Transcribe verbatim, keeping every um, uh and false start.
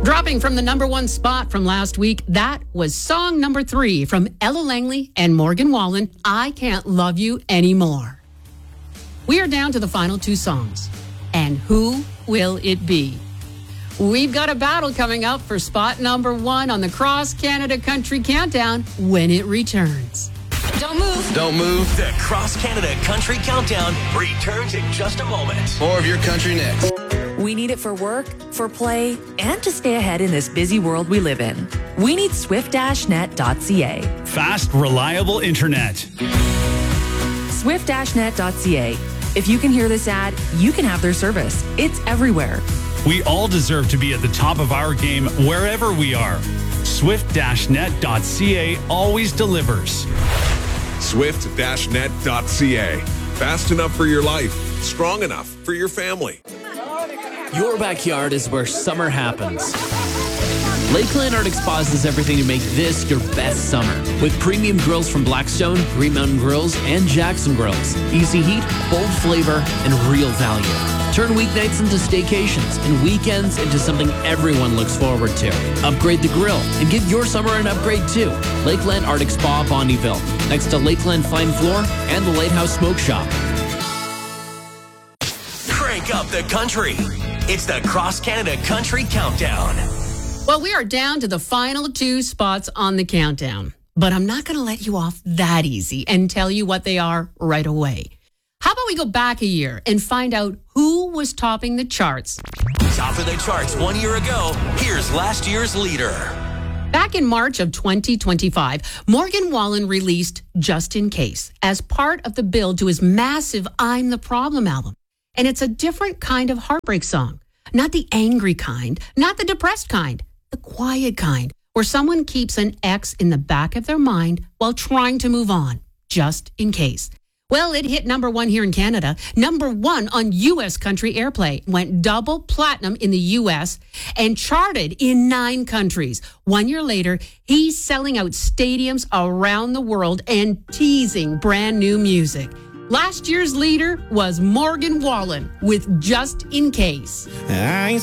Dropping from the number one spot from last week, that was song number three from Ella Langley and Morgan Wallen, I Can't Love You Anymore. We are down to the final two songs. And who will it be? We've got a battle coming up for spot number one on the Cross Canada Country Countdown when it returns. Don't move. Don't move. The Cross Canada Country Countdown returns in just a moment. More of your country next. We need it for work, for play, and to stay ahead in this busy world we live in. We need swift dash net dot c a. Fast, reliable internet. swift dash net dot c a. If you can hear this ad, you can have their service. It's everywhere. We all deserve to be at the top of our game wherever we are. swift dash net dot c a always delivers. swift dash net dot c a. Fast enough for your life, strong enough for your family. Your backyard is where summer happens. Lakeland Arctic Spas does everything to make this your best summer. With premium grills from Blackstone, Green Mountain Grills, and Jackson Grills. Easy heat, bold flavor, and real value. Turn weeknights into staycations and weekends into something everyone looks forward to. Upgrade the grill and give your summer an upgrade too. Lakeland Arctic Spa, Bondyville, next to Lakeland Fine Floor and the Lighthouse Smoke Shop. Crank up the country. It's the Cross Canada Country Countdown. Well, we are down to the final two spots on the countdown. But I'm not going to let you off that easy and tell you what they are right away. How about we go back a year and find out who was topping the charts? Top of the charts one year ago, here's last year's leader. Back in March of twenty twenty-five, Morgan Wallen released Just In Case as part of the build to his massive I'm the Problem album. And it's a different kind of heartbreak song. Not the angry kind, not the depressed kind, the quiet kind, where someone keeps an ex in the back of their mind while trying to move on, just in case. Well, it hit number one here in Canada, number one on U S country airplay, went double platinum in the U S, and charted in nine countries. One year later, he's selling out stadiums around the world and teasing brand new music. Last year's leader was Morgan Wallen with Just In Case. I